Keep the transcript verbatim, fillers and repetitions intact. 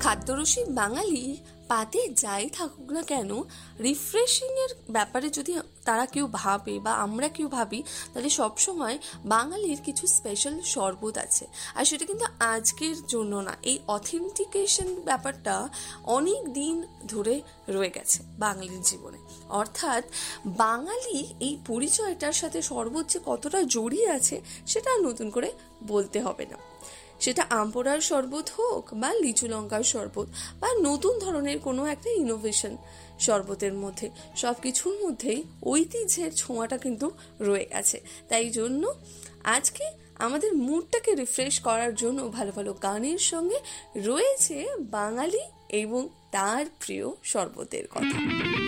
খাদ্যরসিক বাঙালি পাতে যাই থাকুক না কেন, রিফ্রেশিংয়ের ব্যাপারে যদি তারা কেউ ভাবে বা আমরা কেউ ভাবি, তাহলে সবসময় বাঙালির কিছু স্পেশাল শরবত আছে। আর সেটা কিন্তু আজকের জন্য না, এই অথেন্টিকেশন ব্যাপারটা অনেক দিন ধরে রয়ে গেছে বাঙালির জীবনে। অর্থাৎ বাঙালি এই পরিচয়টার সাথে শরবত যে কতটা জড়িয়ে আছে সেটা নতুন করে বলতে হবে না। সেটা আমপোড়ার শরবত হোক বা লিচু লঙ্কার শরবত বা নতুন ধরনের কোনো একটা ইনোভেশন শরবতের মধ্যে, সব কিছুর মধ্যেই ঐতিহ্যের ছোঁয়াটা কিন্তু রয়ে গেছে। তাই জন্য আজকে আমাদের মুডটাকে রিফ্রেশ করার জন্য ভালো ভালো গানের সঙ্গে রয়েছে বাঙালি এবং তার প্রিয় শরবতের কথা।